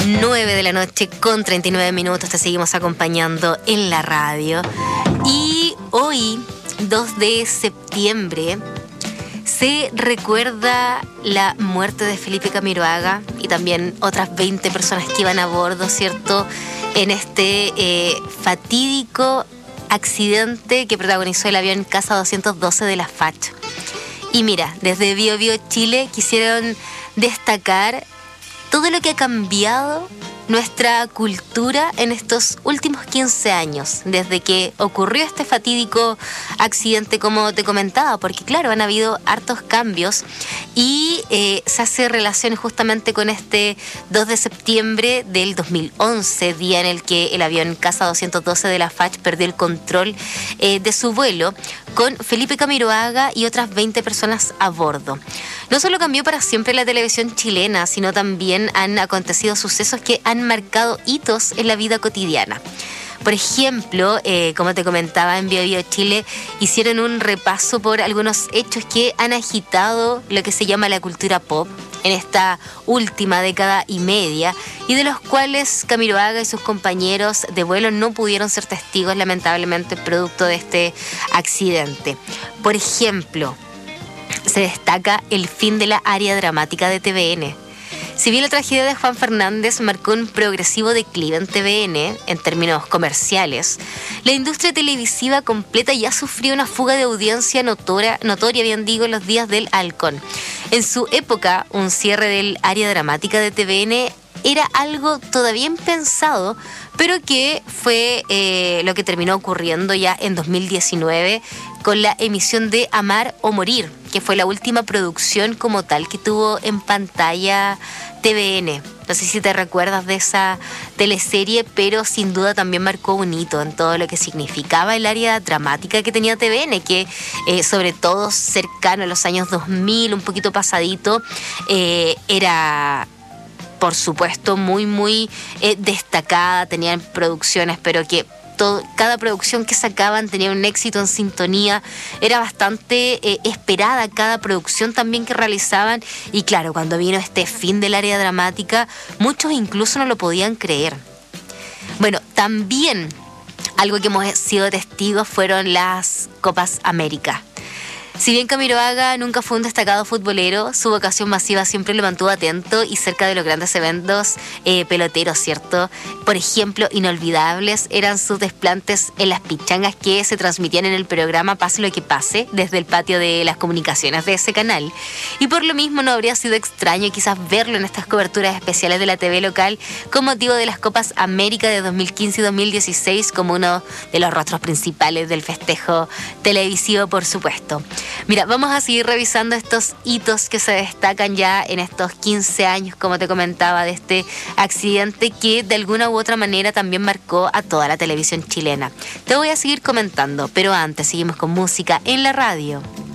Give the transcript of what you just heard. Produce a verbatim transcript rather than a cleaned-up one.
nueve de la noche con treinta y nueve minutos. Te seguimos acompañando en la radio. Y hoy, dos de septiembre, se recuerda la muerte de Felipe Camiroaga y también otras veinte personas que iban a bordo, ¿cierto?, en este eh, fatídico accidente que protagonizó el avión Casa doscientos doce de la F A C. Y mira, desde Bio Bio Chile quisieron destacar todo lo que ha cambiado nuestra cultura en estos últimos quince años, desde que ocurrió este fatídico accidente, como te comentaba, porque claro, han habido hartos cambios y eh, se hace relación justamente con este dos de septiembre del dos mil once, día en el que el avión Casa doscientos doce de la F A C perdió el control eh, de su vuelo con Felipe Camiroaga y otras veinte personas a bordo. No solo cambió para siempre la televisión chilena, sino también han acontecido sucesos que han marcado hitos en la vida cotidiana. Por ejemplo, eh, como te comentaba, en Bio Bio Chile hicieron un repaso por algunos hechos que han agitado lo que se llama la cultura pop en esta última década y media, y de los cuales Camiroaga y sus compañeros de vuelo no pudieron ser testigos, lamentablemente, producto de este accidente. Por ejemplo, se destaca el fin de la área dramática de T V N. Si bien la tragedia de Juan Fernández marcó un progresivo declive en T V N en términos comerciales, la industria televisiva completa ya sufrió una fuga de audiencia notoria, notoria, bien digo, en los días del halcón. En su época, un cierre del área dramática de T V N era algo todavía impensado, pero que fue eh, lo que terminó ocurriendo ya en dos mil diecinueve con la emisión de Amar o Morir, que fue la última producción como tal que tuvo en pantalla T V N. No sé si te recuerdas de esa teleserie, pero sin duda también marcó un hito en todo lo que significaba el área dramática que tenía T V N, que eh, sobre todo cercano a los años dos mil, un poquito pasadito, eh, era, por supuesto, muy, muy eh, destacada. Tenían producciones, pero que todo, cada producción que sacaban tenía un éxito en sintonía. Era bastante eh, esperada cada producción también que realizaban. Y claro, cuando vino este fin del área dramática, muchos incluso no lo podían creer. Bueno, también algo que hemos sido testigos fueron las Copas América. Si bien Camiroaga nunca fue un destacado futbolero, su vocación masiva siempre lo mantuvo atento y cerca de los grandes eventos eh, peloteros, ¿cierto? Por ejemplo, inolvidables eran sus desplantes en las pichangas que se transmitían en el programa Pase lo que pase, desde el patio de las comunicaciones de ese canal. Y por lo mismo no habría sido extraño quizás verlo en estas coberturas especiales de la T V local con motivo de las Copas América de dos mil quince y dos mil dieciséis como uno de los rostros principales del festejo televisivo, por supuesto. Mira, vamos a seguir revisando estos hitos que se destacan ya en estos quince años, como te comentaba, de este accidente que de alguna u otra manera también marcó a toda la televisión chilena. Te voy a seguir comentando, pero antes seguimos con música en la radio.